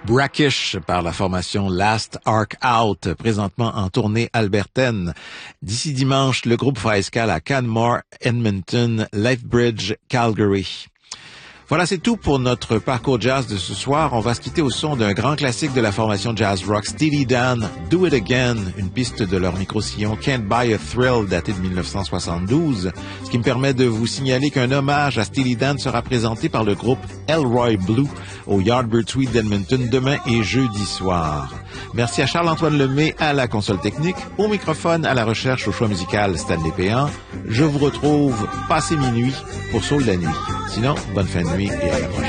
Brackish par la formation Last Arc Out, présentement en tournée albertaine. D'ici dimanche, le groupe fera escale à Canmore, Edmonton, Lethbridge, Calgary. Voilà, c'est tout pour notre parcours jazz de ce soir. On va se quitter au son d'un grand classique de la formation jazz rock, Steely Dan, Do It Again, une piste de leur micro-sillon Can't Buy a Thrill, daté de 1972, ce qui me permet de vous signaler qu'un hommage à Steely Dan sera présenté par le groupe Elroy Blue au Yardbird Suite d'Edmonton demain et jeudi soir. Merci à Charles-Antoine Lemay à la console technique, au microphone, à la recherche, au choix musical Stanley Péan. Je vous retrouve passé minuit pour Sauve la nuit. Sinon, bonne fin de nuit et à la prochaine.